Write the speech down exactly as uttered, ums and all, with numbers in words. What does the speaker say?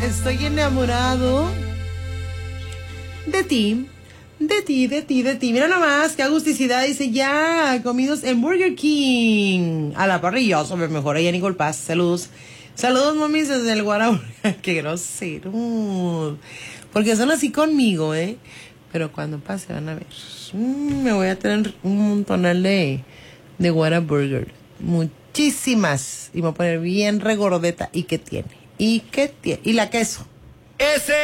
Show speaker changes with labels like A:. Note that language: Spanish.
A: Estoy enamorado de ti, de ti, de ti, de ti. Mira nomás, qué agusticidad. Dice, ya, comidos en Burger King. A la parrilla, sobre mejor. Ahí en Nicole Paz. Saludos. Saludos, mamis, desde el Guaraburga. Qué grosero. Porque son así conmigo, ¿eh? Pero cuando pase van a ver. Mm, me voy a tener un montonal de, de Guaraburger. Muchísimas. Y me voy a poner bien regordeta. ¿Y qué tiene? ¿Y qué tiene? ¿Y la queso?
B: Ese